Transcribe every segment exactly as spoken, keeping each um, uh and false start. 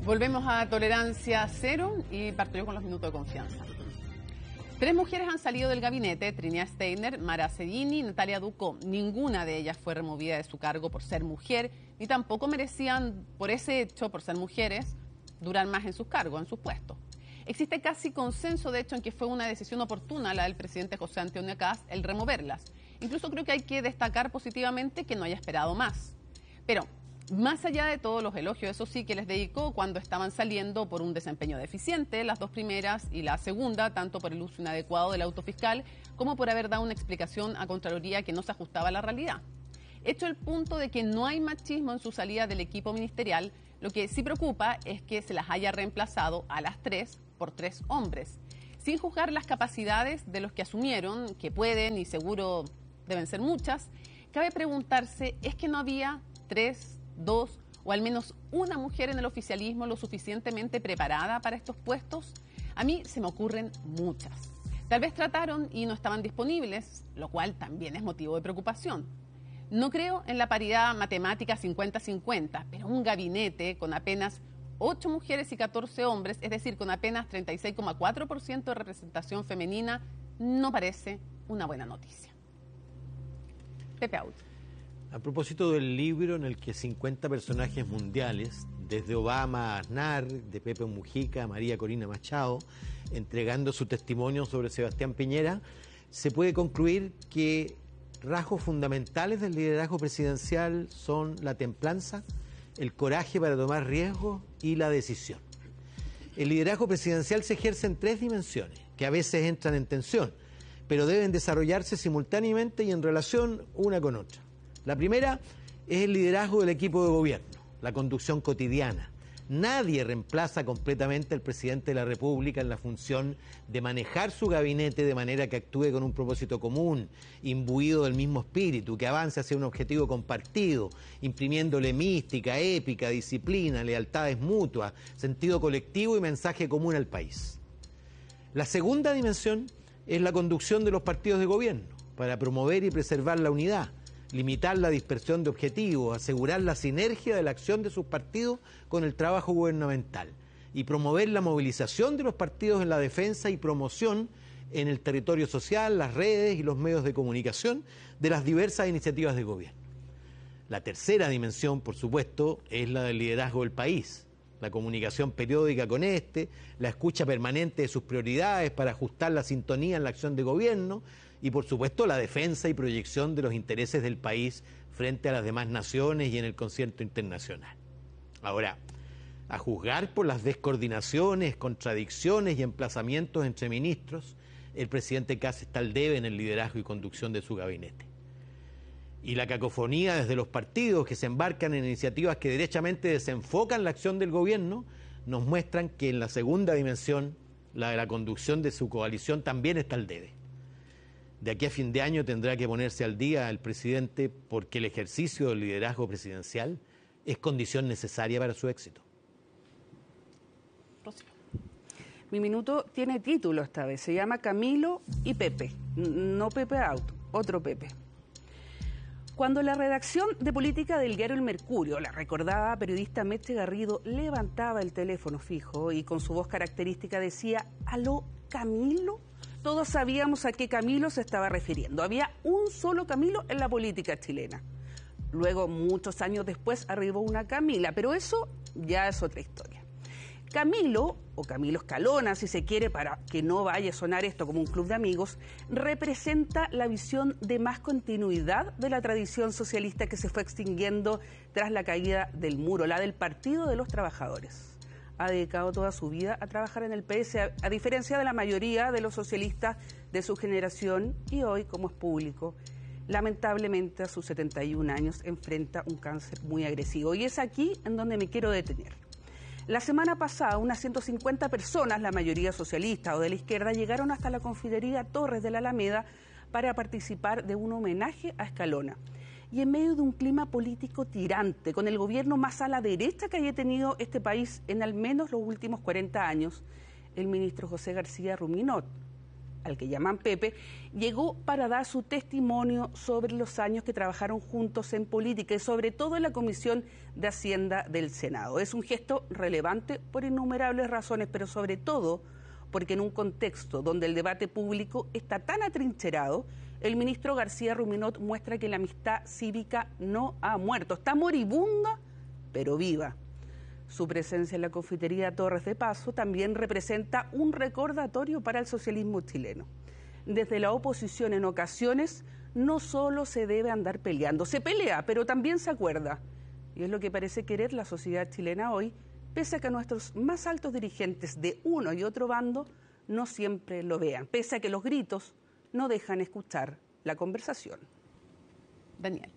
Volvemos a tolerancia cero y parto yo con los minutos de confianza. Tres mujeres han salido del gabinete: Trinidad Steiner, Mara Seguini y Natalia Ducó. Ninguna de ellas fue removida de su cargo por ser mujer, ni tampoco merecían, por ese hecho, por ser mujeres, durar más en sus cargos, en sus puestos. Existe casi consenso, de hecho, en que fue una decisión oportuna la del presidente José Antonio Kast el removerlas. Incluso creo que hay que destacar positivamente que no haya esperado más. Pero más allá de todos los elogios, eso sí, que les dedicó cuando estaban saliendo por un desempeño deficiente, las dos primeras y la segunda, tanto por el uso inadecuado del auto fiscal como por haber dado una explicación a Contraloría que no se ajustaba a la realidad. Hecho el punto de que no hay machismo en su salida del equipo ministerial, lo que sí preocupa es que se las haya reemplazado a las tres por tres hombres, sin juzgar las capacidades de los que asumieron, que pueden y seguro deben ser muchas. Cabe preguntarse, ¿es que no había tres, dos o al menos una mujer en el oficialismo lo suficientemente preparada para estos puestos? A mí se me ocurren muchas. Tal vez trataron y no estaban disponibles, lo cual también es motivo de preocupación. No creo en la paridad matemática cincuenta cincuenta, pero un gabinete con apenas ocho mujeres y catorce hombres, es decir, con apenas treinta y seis coma cuatro por ciento de representación femenina, no parece una buena noticia. Pepe Out. A propósito del libro en el que cincuenta personajes mundiales, desde Obama a Aznar, de Pepe Mujica a María Corina Machado, entregando su testimonio sobre Sebastián Piñera, se puede concluir que rasgos fundamentales del liderazgo presidencial son la templanza, el coraje para tomar riesgos y la decisión. El liderazgo presidencial se ejerce en tres dimensiones, que a veces entran en tensión, pero deben desarrollarse simultáneamente y en relación una con otra. La primera es el liderazgo del equipo de gobierno, la conducción cotidiana. Nadie reemplaza completamente al presidente de la República en la función de manejar su gabinete de manera que actúe con un propósito común, imbuido del mismo espíritu, que avance hacia un objetivo compartido, imprimiéndole mística, épica, disciplina, lealtades mutuas, sentido colectivo y mensaje común al país. La segunda dimensión es la conducción de los partidos de gobierno, para promover y preservar la unidad, limitar la dispersión de objetivos, asegurar la sinergia de la acción de sus partidos con el trabajo gubernamental y promover la movilización de los partidos en la defensa y promoción en el territorio social, las redes y los medios de comunicación de las diversas iniciativas de gobierno. La tercera dimensión, por supuesto, es la del liderazgo del país, la comunicación periódica con este, la escucha permanente de sus prioridades para ajustar la sintonía en la acción de gobierno, y por supuesto la defensa y proyección de los intereses del país frente a las demás naciones y en el concierto internacional. Ahora, a juzgar por las descoordinaciones, contradicciones y emplazamientos entre ministros, el presidente Kast está al debe en el liderazgo y conducción de su gabinete. Y la cacofonía desde los partidos que se embarcan en iniciativas que derechamente desenfocan la acción del gobierno, nos muestran que en la segunda dimensión, la de la conducción de su coalición, también está al debe. De aquí a fin de año tendrá que ponerse al día el presidente porque el ejercicio del liderazgo presidencial es condición necesaria para su éxito. Mi minuto tiene título esta vez, se llama Camilo y Pepe, no Pepe Out, otro Pepe. Cuando la redacción de política del diario El Mercurio, la recordada periodista Meche Garrido, levantaba el teléfono fijo y con su voz característica decía, ¿aló, Camilo?, todos sabíamos a qué Camilo se estaba refiriendo. Había un solo Camilo en la política chilena. Luego, muchos años después, arribó una Camila, pero eso ya es otra historia. Camilo, o Camilo Escalona, si se quiere, para que no vaya a sonar esto como un club de amigos, representa la visión de más continuidad de la tradición socialista que se fue extinguiendo tras la caída del muro, la del Partido de los Trabajadores. Ha dedicado toda su vida a trabajar en el P S, a, a diferencia de la mayoría de los socialistas de su generación, y hoy, como es público, lamentablemente a sus setenta y un años enfrenta un cáncer muy agresivo. Y es aquí en donde me quiero detener. La semana pasada, unas ciento cincuenta personas, la mayoría socialistas o de la izquierda, llegaron hasta la Confitería Torres de la Alameda para participar de un homenaje a Escalona. Y en medio de un clima político tirante, con el gobierno más a la derecha que haya tenido este país en al menos los últimos cuarenta años, el ministro José García Ruminot, al que llaman Pepe, llegó para dar su testimonio sobre los años que trabajaron juntos en política y sobre todo en la Comisión de Hacienda del Senado. Es un gesto relevante por innumerables razones, pero sobre todo porque en un contexto donde el debate público está tan atrincherado, el ministro García Ruminot muestra que la amistad cívica no ha muerto, está moribunda, pero viva. Su presencia en la confitería Torres de Paso también representa un recordatorio para el socialismo chileno. Desde la oposición en ocasiones no solo se debe andar peleando, se pelea, pero también se acuerda. Y es lo que parece querer la sociedad chilena hoy, pese a que nuestros más altos dirigentes de uno y otro bando no siempre lo vean, pese a que los gritos no dejan escuchar la conversación. Daniel.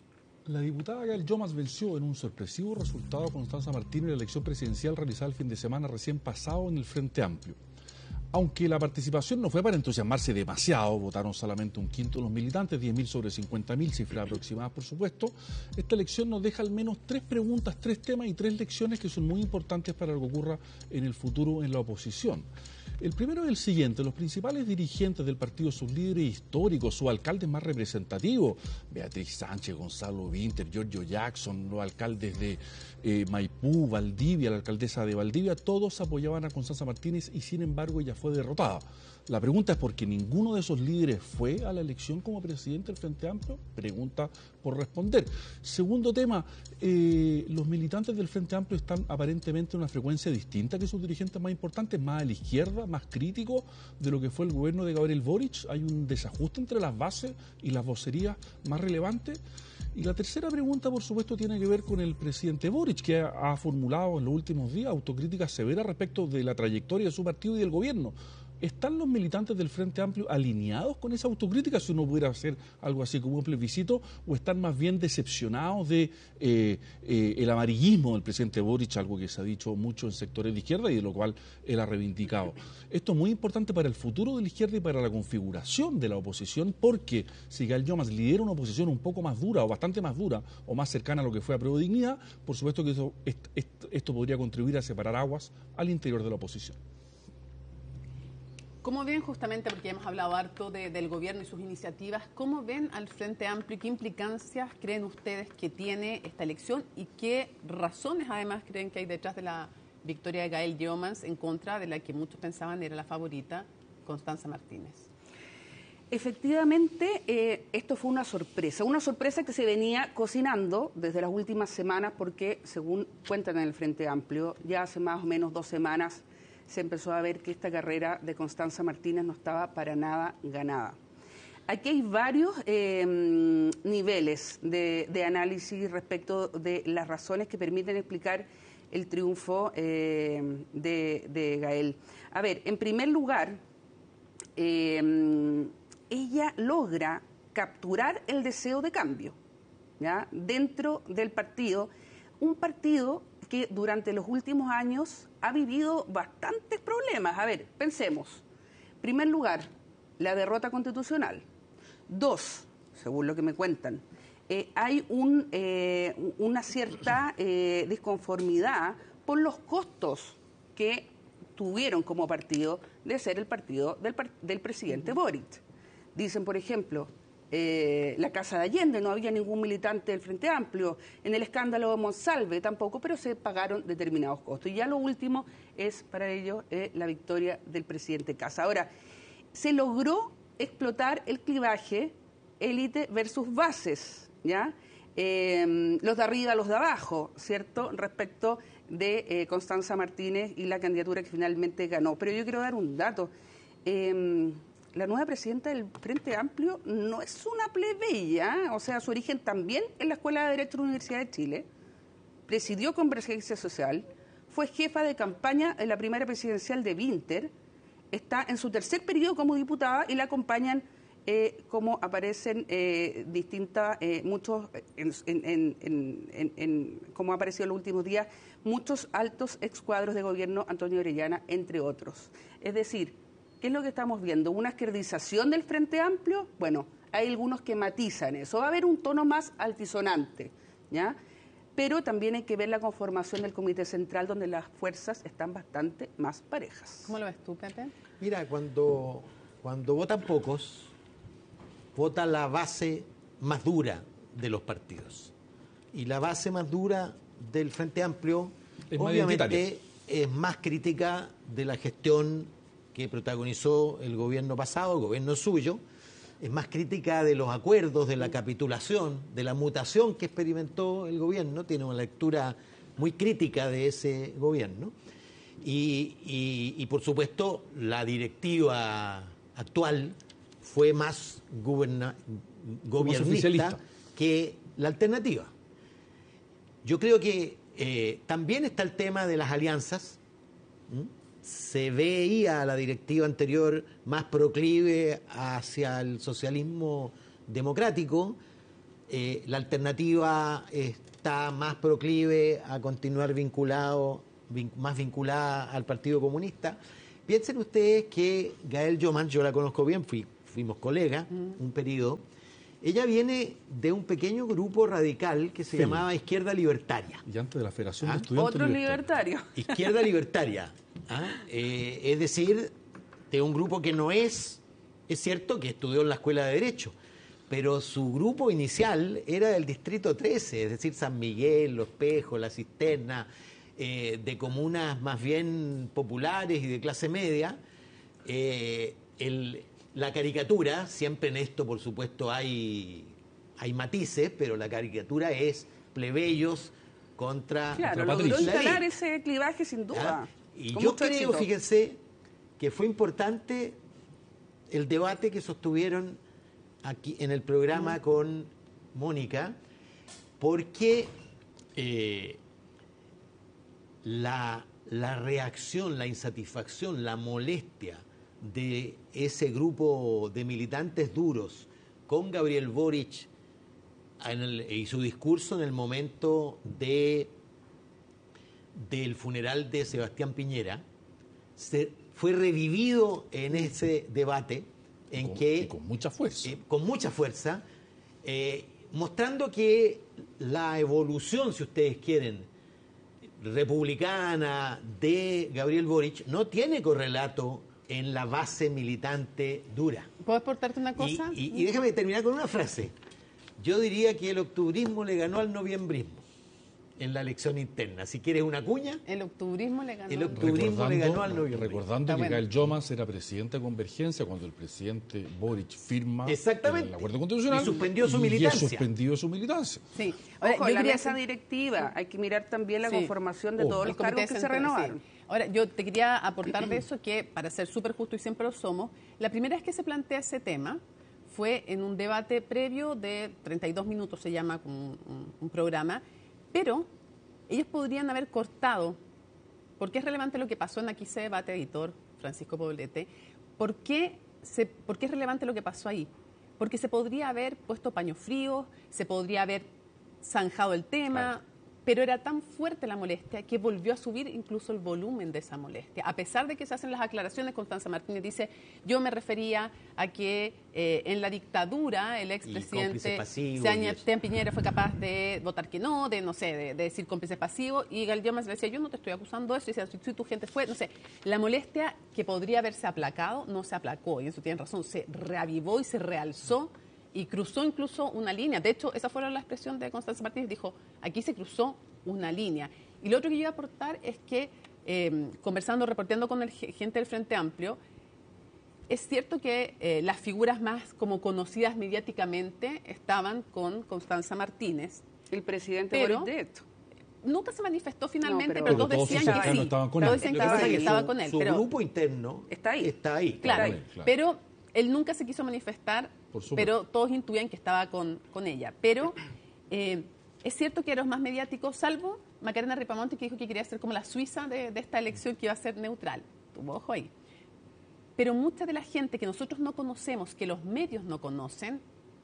La diputada Gael Llomas venció en un sorpresivo resultado a Constanza Martínez en la elección presidencial realizada el fin de semana recién pasado en el Frente Amplio. Aunque la participación no fue para entusiasmarse demasiado, votaron solamente un quinto de los militantes, diez mil sobre cincuenta mil, cifras aproximadas por supuesto, esta elección nos deja al menos tres preguntas, tres temas y tres lecciones que son muy importantes para lo que ocurra en el futuro en la oposición. El primero es el siguiente: los principales dirigentes del partido, sus líderes históricos, sus alcaldes más representativos, Beatriz Sánchez, Gonzalo Vinter, Giorgio Jackson, los alcaldes de eh, Maipú, Valdivia, la alcaldesa de Valdivia, todos apoyaban a Constanza Martínez y sin embargo ella fue derrotada. La pregunta es ¿por qué ninguno de esos líderes fue a la elección como presidente del Frente Amplio? Pregunta por responder. Segundo tema, eh, los militantes del Frente Amplio están aparentemente en una frecuencia distinta que sus dirigentes más importantes, más a la izquierda, más críticos de lo que fue el gobierno de Gabriel Boric. Hay un desajuste entre las bases y las vocerías más relevantes. Y la tercera pregunta, por supuesto, tiene que ver con el presidente Boric, que ha, ha formulado en los últimos días autocríticas severas respecto de la trayectoria de su partido y del gobierno. ¿Están los militantes del Frente Amplio alineados con esa autocrítica, si uno pudiera hacer algo así como un plebiscito, o están más bien decepcionados de eh, eh, el amarillismo del presidente Boric, algo que se ha dicho mucho en sectores de izquierda y de lo cual él ha reivindicado? Esto es muy importante para el futuro de la izquierda y para la configuración de la oposición, porque si Gael Llomas lidera una oposición un poco más dura o bastante más dura o más cercana a lo que fue a Prueba de Dignidad, por supuesto que eso, esto, esto podría contribuir a separar aguas al interior de la oposición. ¿Cómo ven, justamente porque hemos hablado harto de, del gobierno y sus iniciativas, cómo ven al Frente Amplio y qué implicancias creen ustedes que tiene esta elección y qué razones además creen que hay detrás de la victoria de Gael Llomas en contra de la que muchos pensaban era la favorita, Constanza Martínez? Efectivamente, eh, esto fue una sorpresa, una sorpresa que se venía cocinando desde las últimas semanas porque, según cuentan en el Frente Amplio, ya hace más o menos dos semanas se empezó a ver que esta carrera de Constanza Martínez no estaba para nada ganada. Aquí hay varios eh, niveles de, de análisis respecto de las razones que permiten explicar el triunfo eh, de, de Gael. A ver, en primer lugar, eh, ella logra capturar el deseo de cambio, ¿ya?, dentro del partido, un partido que durante los últimos años ha vivido bastantes problemas. A ver, pensemos. En primer lugar, la derrota constitucional. Dos, según lo que me cuentan, eh, hay un, eh, una cierta eh, disconformidad por los costos que tuvieron como partido de ser el partido del, del presidente uh-huh. Boric. Dicen, por ejemplo, Eh, la Casa de Allende, no había ningún militante del Frente Amplio, en el escándalo de Monsalve tampoco, pero se pagaron determinados costos. Y ya lo último es para ello eh, la victoria del presidente Kast. Ahora, se logró explotar el clivaje élite versus bases, ¿ya? Eh, los de arriba, los de abajo, ¿cierto?, respecto de eh, Constanza Martínez y la candidatura que finalmente ganó. Pero yo quiero dar un dato. Eh, La nueva presidenta del Frente Amplio no es una plebeya, o sea, su origen también en la Escuela de Derecho de la Universidad de Chile, presidió Convergencia Social, fue jefa de campaña en la primera presidencial de Vinter, está en su tercer periodo como diputada y la acompañan, eh, como aparecen eh, distintas, eh, muchos, en, en, en, en, en, como ha aparecido en los últimos días, muchos altos excuadros de gobierno, Antonio Orellana, entre otros. Es decir, ¿qué es lo que estamos viendo? ¿Una izquierdización del Frente Amplio? Bueno, hay algunos que matizan eso. Va a haber un tono más altisonante, ¿ya? Pero también hay que ver la conformación del Comité Central, donde las fuerzas están bastante más parejas. ¿Cómo lo ves tú, Pepe? Mira, cuando cuando votan pocos, vota la base más dura de los partidos. Y la base más dura del Frente Amplio, Es más obviamente, identitaria. es más crítica de la gestión que protagonizó el gobierno pasado, el gobierno suyo, es más crítica de los acuerdos, de la capitulación, de la mutación que experimentó el gobierno, tiene una lectura muy crítica de ese gobierno. Y, y, y por supuesto, la directiva actual fue más guberna, gobiernista oficialista que la alternativa. Yo creo que eh, también está el tema de las alianzas. ¿Mm? Se veía a la directiva anterior más proclive hacia el socialismo democrático. Eh, la alternativa está más proclive a continuar vinculado, vin, más vinculada al Partido Comunista. Piensen ustedes que Gael Jomans, yo la conozco bien, fui, fuimos colegas mm. un periodo. Ella viene de un pequeño grupo radical que se sí. llamaba Izquierda Libertaria. Y antes de la Federación ¿Ah? de Estudiantes Otro libertario. Izquierda Libertaria. ¿Ah? Eh, es decir, de un grupo que no es, es cierto que estudió en la Escuela de Derecho, pero su grupo inicial era del Distrito trece, es decir, San Miguel, Los Pejos, La Cisterna, eh, de comunas más bien populares y de clase media. Eh, el... La caricatura, siempre en esto por supuesto hay, hay matices, pero la caricatura es plebeyos contra, claro, contra logró instalar ese clivaje sin duda. ¿Ah? Y yo creo, éxito. fíjense, que fue importante el debate que sostuvieron aquí en el programa mm. con Mónica, porque eh, la, la reacción, la insatisfacción, la molestia de ese grupo de militantes duros con Gabriel Boric en el, y su discurso en el momento de del funeral de Sebastián Piñera se, fue revivido en ese debate en con, que con mucha fuerza eh, con mucha fuerza eh, mostrando que la evolución, si ustedes quieren, republicana de Gabriel Boric no tiene correlato en la base militante dura. ¿Puedo aportarte una cosa? Y, y, y déjame terminar con una frase. Yo diría que el octubrismo le ganó al noviembrismo en la elección interna. Si quieres una cuña, el octubrismo le ganó, el octubrismo le ganó al noviembrismo. Recordando Está que bueno. Gael Jomans era presidente de Convergencia cuando el presidente Boric firma Exactamente. el acuerdo constitucional y suspendió su y militancia. Y suspendió su militancia. Sí. Ahora, Ojo, yo la mesa directiva, hay que mirar también la sí. conformación de oh. todos los cargos que se renovaron. Sí. Ahora, yo te quería aportar de eso que, para ser súper justo y siempre lo somos, la primera vez que se plantea ese tema fue en un debate previo de treinta y dos minutos, se llama un, un, un programa, pero ellos podrían haber cortado, porque es relevante lo que pasó en Aquí se debate, editor Francisco Poblete, ¿por qué, se, ¿por qué es relevante lo que pasó ahí? Porque se podría haber puesto paños fríos, se podría haber zanjado el tema, claro. Pero era tan fuerte la molestia que volvió a subir incluso el volumen de esa molestia. A pesar de que se hacen las aclaraciones, Constanza Martínez dice, yo me refería a que eh, en la dictadura el expresidente Sebastián Piñera fue capaz de votar que no, de no sé, de, de decir cómplices pasivos, y Gael Jomans le decía, yo no te estoy acusando de eso, y decía, si tu gente fue, no sé, la molestia que podría haberse aplacado no se aplacó, y eso tienen razón, se reavivó y se realzó, y cruzó incluso una línea. De hecho, esa fue la expresión de Constanza Martínez. Dijo, aquí se cruzó una línea. Y lo otro que yo iba a aportar es que, eh, conversando, reporteando con el gente del Frente Amplio, es cierto que eh, las figuras más como conocidas mediáticamente estaban con Constanza Martínez. El presidente pero, Boris, de esto. Nunca se manifestó finalmente, no, pero, pero, pero todos decían que sí. Estaban con todos él. decían que estaba, que estaba su, con él. Su pero grupo interno está ahí. Está ahí. Claro, claro. claro. Pero él nunca se quiso manifestar, pero todos intuían que estaba con, con ella. Pero eh, es cierto que eran los más mediáticos, salvo Macarena Ripamonte, que dijo que quería ser como la Suiza de, de esta elección, que iba a ser neutral. Tuvo ojo ahí. Pero mucha de la gente que nosotros no conocemos, que los medios no conocen,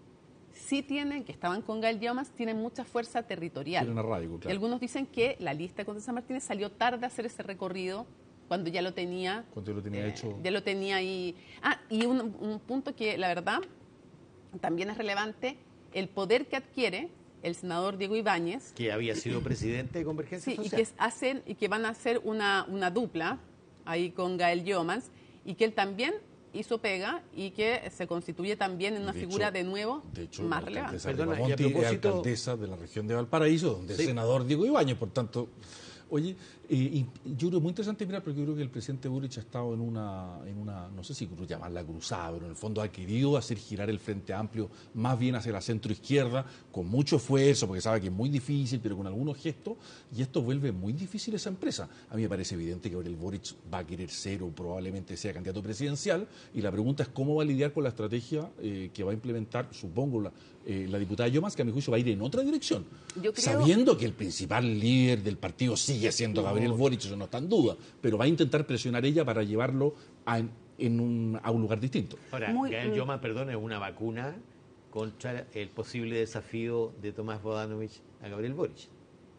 sí tienen, que estaban con Gael Jomans, tienen mucha fuerza territorial. Tienen arraigo, claro. Y algunos dicen que la lista de Constanza Martínez salió tarde a hacer ese recorrido, cuando ya lo tenía, cuando lo tenía eh, hecho. Ya lo tenía ahí. Ah, y un, un punto que la verdad también es relevante, el poder que adquiere el senador Diego Ibáñez. Que había sido presidente de Convergencia sí, Social. Y que hacen, y que van a hacer una, una dupla ahí con Gael Jomans, y que él también hizo pega y que se constituye también en una De figura hecho- de nuevo De hecho, más la relevante. alcaldesa Perdona, de y a Monti es propósito- alcaldesa de la región de Valparaíso, donde Sí. es senador Diego Ibáñez, por tanto... Oye, eh, y yo creo muy interesante mirar, porque yo creo que el presidente Boric ha estado en una, en una no sé si llamarla cruzada, pero en el fondo ha querido hacer girar el Frente Amplio más bien hacia la centro-izquierda, con mucho esfuerzo, porque sabe que es muy difícil, pero con algunos gestos, y esto vuelve muy difícil esa empresa. A mí me parece evidente que ahora el Boric va a querer ser o probablemente sea candidato presidencial, y la pregunta es cómo va a lidiar con la estrategia eh, que va a implementar, supongo, la, eh, la diputada Llomas, que a mi juicio va a ir en otra dirección, Yo creo- sabiendo que el principal líder del partido sigue siendo Gabriel Boric, eso no está en duda, pero va a intentar presionar ella para llevarlo a, en un, a un lugar distinto. Ahora, Muy- Gael Yoma, perdón, es una vacuna contra el posible desafío de Tomás Bodanovich a Gabriel Boric.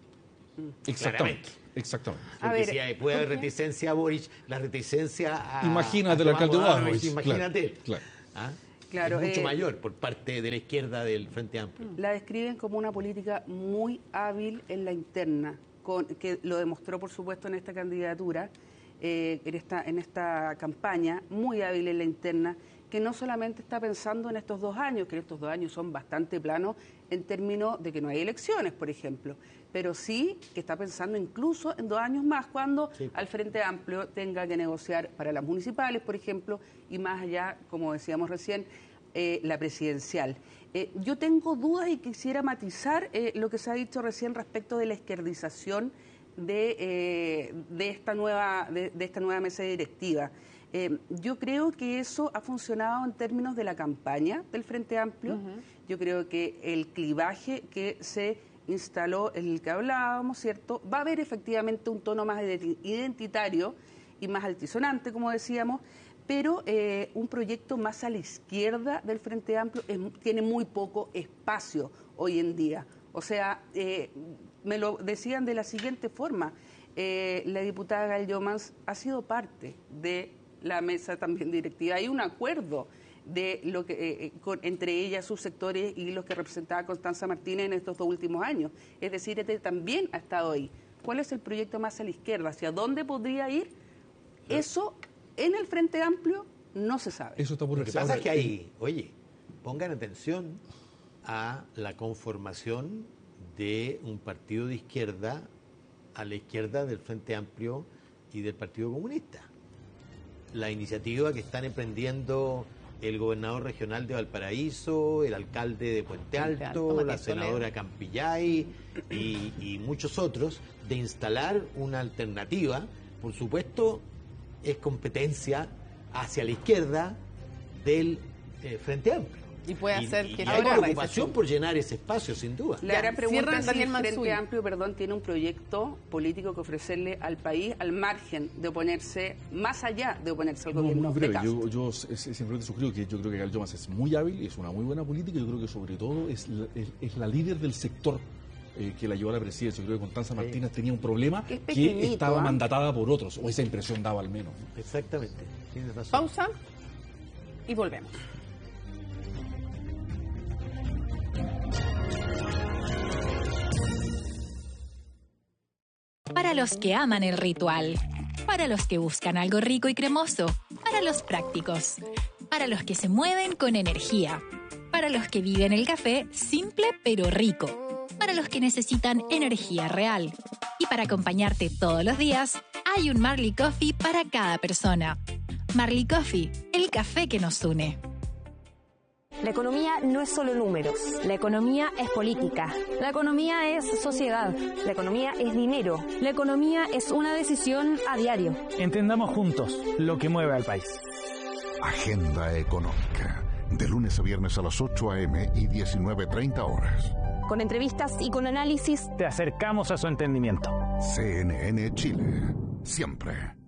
Exactamente, exactamente. A Porque ver, si hay- puede haber ¿por qué? reticencia a Boric, la reticencia a. Imagínate a el Tomás alcalde Bodanovich, Bodanovich, imagínate. claro, claro. ¿Ah? Claro, es mucho eh, mayor por parte de la izquierda del Frente Amplio. La describen como una política muy hábil en la interna, con, que lo demostró, por supuesto, en esta candidatura, eh, en, esta, en esta campaña, muy hábil en la interna, que no solamente está pensando en estos dos años, que estos dos años son bastante planos en términos de que no hay elecciones, por ejemplo, pero sí que está pensando incluso en dos años más, cuando Sí. al Frente Amplio tenga que negociar para las municipales, por ejemplo, y más allá, como decíamos recién, eh, la presidencial. Eh, yo tengo dudas y quisiera matizar eh, lo que se ha dicho recién respecto de la izquierdización de, eh, de, esta, nueva, de, de esta nueva mesa directiva. Eh, yo creo que eso ha funcionado en términos de la campaña del Frente Amplio. Uh-huh. Yo creo que el clivaje que se instaló, el que hablábamos, ¿cierto? Va a haber efectivamente un tono más identitario y más altisonante, como decíamos, pero eh, un proyecto más a la izquierda del Frente Amplio es, tiene muy poco espacio hoy en día. O sea, eh, me lo decían de la siguiente forma, eh, la diputada Gael Yomans ha sido parte de la mesa también directiva. Hay un acuerdo de lo que eh, con, entre ella, sus sectores y los que representaba Constanza Martínez en estos dos últimos años. Es decir, este también ha estado ahí. ¿Cuál es el proyecto más a la izquierda? ¿Hacia dónde podría ir? Eso en el Frente Amplio no se sabe. Eso está por Lo que pasa es que ahí, oye, pongan atención a la conformación de un partido de izquierda a la izquierda del Frente Amplio y del Partido Comunista. La iniciativa que están emprendiendo el gobernador regional de Valparaíso, el alcalde de Puente Alto, Alto, la Matías senadora Toledo. Campillay y, y muchos otros, de instalar una alternativa, por supuesto, es competencia hacia la izquierda del eh, Frente Amplio. Y puede hacer y, que y sea hay una preocupación organización. por llenar ese espacio, sin duda. La Ya, gran pregunta cierra es si Daniel el Frente Mansuy. Amplio, perdón, tiene un proyecto político que ofrecerle al país al margen de oponerse, más allá de oponerse al No, gobierno muy de breve. Cast. Yo, yo s- s- simplemente suscribo que yo creo que Gael Yomans es muy hábil, es una muy buena política. Yo creo que sobre todo es la, es, es la líder del sector eh, que la llevó a la presidencia. Yo creo que Constanza Martínez tenía un problema Que es que pequeñito, estaba ¿ah? mandatada por otros, o esa impresión daba al menos. Exactamente, tienes razón. Pausa y volvemos. Para los que aman el ritual, para los que buscan algo rico y cremoso, para los prácticos, para los que se mueven con energía, para los que viven el café simple pero rico, para los que necesitan energía real. Y para acompañarte todos los días, hay un Marley Coffee para cada persona. Marley Coffee, el café que nos une. La economía no es solo números. La economía es política. La economía es sociedad. La economía es dinero. La economía es una decisión a diario. Entendamos juntos lo que mueve al país. Agenda Económica. De lunes a viernes a las ocho a eme y diecinueve treinta horas. Con entrevistas y con análisis. Te acercamos a su entendimiento. C N N Chile. Siempre